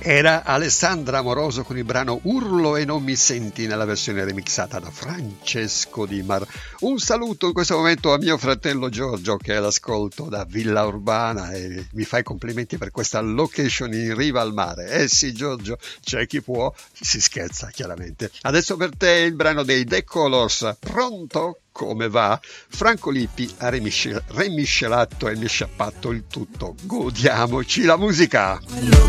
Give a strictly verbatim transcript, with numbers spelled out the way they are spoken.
Era Alessandra Amoroso con il brano Urlo e non mi senti nella versione remixata da Francesco Di Mar. Un saluto in questo momento a mio fratello Giorgio che è all'ascolto da Villa Urbana e mi fa i complimenti per questa location in riva al mare. Eh sì Giorgio, c'è chi può, si scherza chiaramente. Adesso per te il brano dei The Colors, pronto? Come va? Franco Lippi ha remiscel- remiscelato e misciappato il tutto. Godiamoci la musica!